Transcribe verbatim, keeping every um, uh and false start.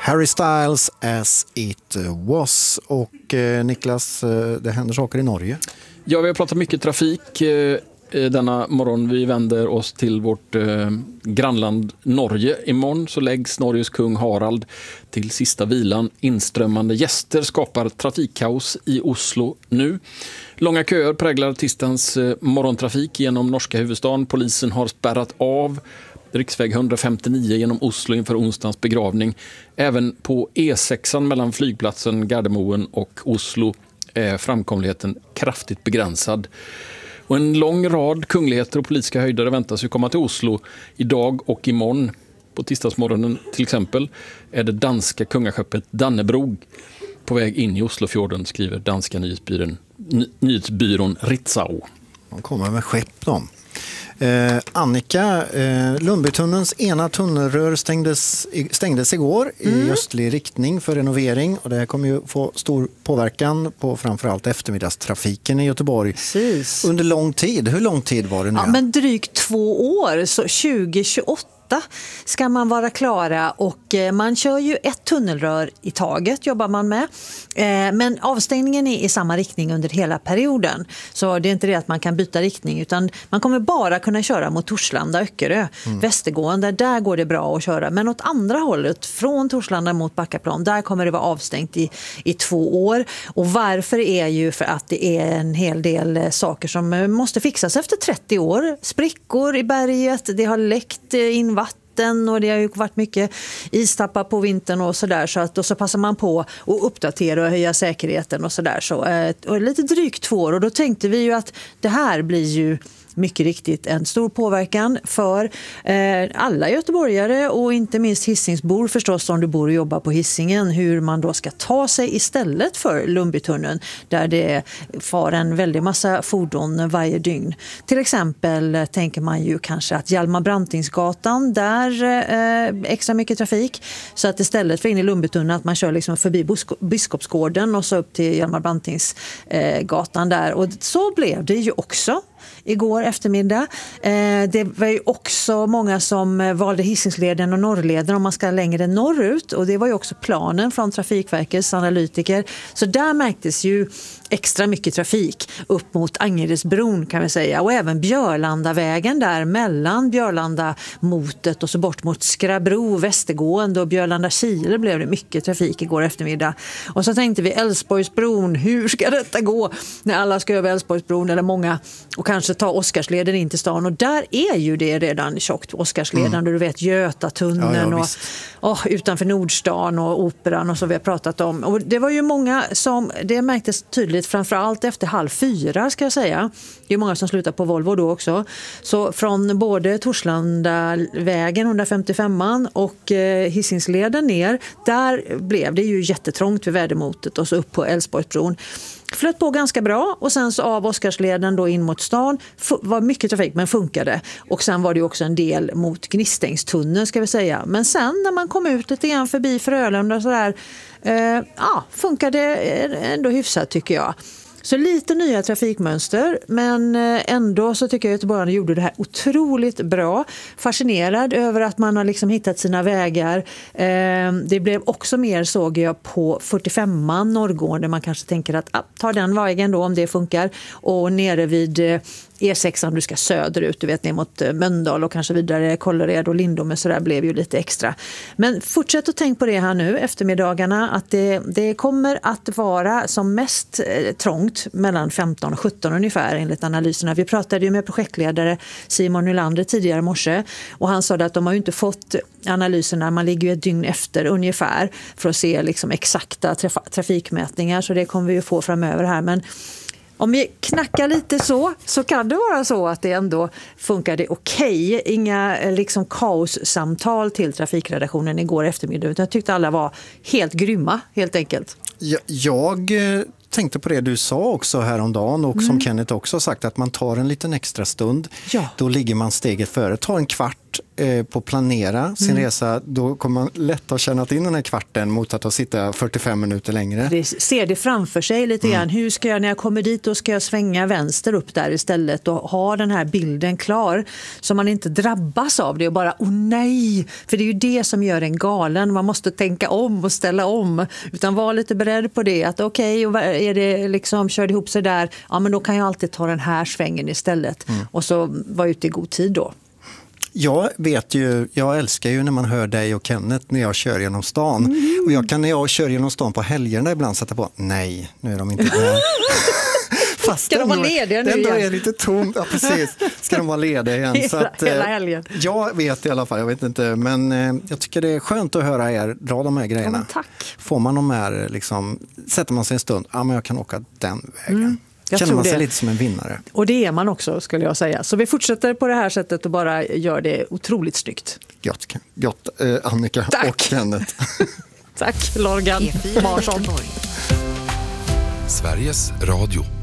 Harry Styles, As It Was. Och eh, Niklas, eh, det händer saker i Norge. Ja, vi har pratat mycket trafik eh, denna morgon. Vi vänder oss till vårt eh, grannland Norge. Imorgon så läggs Norges kung Harald till sista vilan. Inströmmande gäster skapar trafikkaos i Oslo nu. Långa köer präglar tisdagens eh, morgontrafik genom norska huvudstaden. Polisen har spärrat av riksväg etthundrafemtionio genom Oslo inför onsdagens begravning. Även på E sex mellan flygplatsen Gardermoen och Oslo är framkomligheten kraftigt begränsad. Och en lång rad kungligheter och politiska höjdare väntas ju komma till Oslo idag och imorgon. På tisdagsmorgonen till exempel är det danska kungaskeppet Dannebrog på väg in i Oslofjorden, skriver danska nyhetsbyrån, ny, nyhetsbyrån Ritzau. De kommer med skepp de. Eh, Annika, eh, Lundbytunnelns ena tunnelrör stängdes, stängdes igår mm. i östlig riktning för renovering, och det här kommer ju få stor påverkan på framförallt eftermiddagstrafiken i Göteborg. Precis. Under lång tid. Hur lång tid var det nu? Ja, men drygt två år, så tjugo tjugoåtta ska man vara klara, och man kör ju ett tunnelrör i taget, jobbar man med. Men avstängningen är i samma riktning under hela perioden. Så det är inte det att man kan byta riktning, utan man kommer bara kunna köra mot Torslanda, Öckerö, mm. Västergående. Där går det bra att köra. Men åt andra hållet, från Torslanda mot Backaplan, där kommer det vara avstängt i, i två år. Och varför är ju för att det är en hel del saker som måste fixas efter trettio år. Sprickor i berget, det har läckt in vatten och det har ju varit mycket istappar på vintern och sådär, så att då så passar man på att uppdatera och höja säkerheten och sådär. Så, och lite drygt två år, och då tänkte vi ju att det här blir ju mycket riktigt en stor påverkan för eh, alla göteborgare och inte minst Hisingsbor förstås, om du bor och jobbar på Hisingen, hur man då ska ta sig istället för Lundbytunneln, där det far en väldig massa fordon varje dygn. Till exempel tänker man ju kanske att Hjalmar Brantingsgatan, där eh, extra mycket trafik, så att istället för in i Lundbytunneln att man kör liksom förbi Bosko- Biskopsgården och så upp till Hjalmar Brantingsgatan eh, där, och så blev det ju också igår eftermiddag. Eh, det var ju också många som valde Hisingsleden och Norrleden om man ska längre norrut, och det var ju också planen från Trafikverkets analytiker. Så där märktes ju extra mycket trafik upp mot Angeredsbron, kan vi säga, och även Björlandavägen där mellan Björlandamotet och så bort mot Skrabro, Västergående och Björlanda-Kile blev det mycket trafik igår eftermiddag. Och så tänkte vi Älvsborgsbron, hur ska detta gå när alla ska över Älvsborgsbron, eller många, och kanske ta Oscarsleden in till stan, och där är ju det redan tjockt, Oscarsleden, mm. du vet Götatunneln ja, ja, och oh, utanför Nordstan och Operan och så vi har pratat om. Och det var ju många som, det märktes tydligt framförallt efter halv fyra, ska jag säga. Det är många som slutar på Volvo då också. Så från både Torslandavägen etthundrafemtiofem och eh, Hisingsleden ner, där blev det ju jättetrångt vid vädermotet, och så upp på Älvsborgsbron. Flöt på ganska bra, och sen så av Oscarsleden då in mot stan f- var mycket trafik, men funkade. Och sen var det också en del mot Gnistängstunneln, ska vi säga. Men sen när man kom ut lite grann förbi Frölunda och sådär, eh, ja, funkade ändå hyfsat, tycker jag. Så lite nya trafikmönster, men ändå så tycker jag att Göteborgarna gjorde det här otroligt bra. Fascinerad över att man har liksom hittat sina vägar. Det blev också mer, såg jag, på fyrtiofemman norrgående. Man kanske tänker att ah, ta den vägen då om det funkar. Och nere vid E sex om du ska söderut, du vet, ner mot Mölndal och kanske vidare Kållered och Lindome, så där blev ju lite extra. Men fortsätt att tänka på det här nu eftermiddagarna, att det, det kommer att vara som mest eh, trångt mellan femton och sjutton ungefär enligt analyserna. Vi pratade ju med projektledare Simon Nylander tidigare i morse, och han sa att de har ju inte fått analyserna, man ligger ju ett dygn efter ungefär för att se liksom exakta traf- trafikmätningar, så det kommer vi ju få framöver här. Men om vi knackar lite så, så kan det vara så att det ändå funkade okej. Inga liksom kaossamtal till trafikredaktionen igår eftermiddag, utan jag tyckte alla var helt grymma, helt enkelt. Jag, jag tänkte på det du sa också häromdagen och mm. som Kenneth också har sagt, att man tar en liten extra stund. Ja. Då ligger man steget före. Ta en kvart eh, på att planera sin mm. resa. Då kommer man lätt att känna in den här kvarten mot att sitta fyrtiofem minuter längre. Det ser det framför sig lite grann. Mm. Hur ska jag, när jag kommer dit, då ska jag svänga vänster upp där istället och ha den här bilden klar så man inte drabbas av det och bara, åh nej, för det är ju det som gör en galen. Man måste tänka om och ställa om, utan vara lite beredd på det, att okej, okay, är det liksom kör det ihop sig där, ja men då kan jag alltid ta den här svängen istället mm. och så vara ute i god tid då. Jag vet ju, jag älskar ju när man hör dig och Kenneth när jag kör genom stan. Mm. Och jag kan när jag kör genom stan på helgerna ibland sätta på, nej, nu är de inte där. Fast ska de vara lediga nu igen? Den är lite tomt, ja precis. Ska de vara lediga igen? hela, så att, hela helgen. Jag vet i alla fall, jag vet inte. Men eh, jag tycker det är skönt att höra er dra de här grejerna. Ja, tack. Får man de här, liksom, sätter man sig en stund, ja men jag kan åka den vägen. Mm. Jag Känner man sig det. lite som en vinnare. Och det är man också, skulle jag säga. Så vi fortsätter på det här sättet och bara gör det otroligt snyggt. Gott, gott eh, Annika Tack. och Kenneth. Tack, Lorgan Marsson. Sveriges Radio.